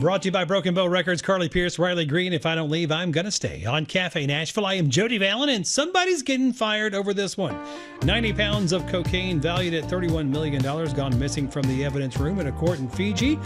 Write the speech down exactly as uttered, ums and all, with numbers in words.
Brought to you by Broken Bow Records, Carly Pierce, Riley Green. If I don't leave, I'm going to stay. On Cafe Nashville, I am Jody Vallon, and somebody's getting fired over this one. ninety pounds of cocaine valued at thirty-one million dollars gone missing from the evidence room in a court in Fiji.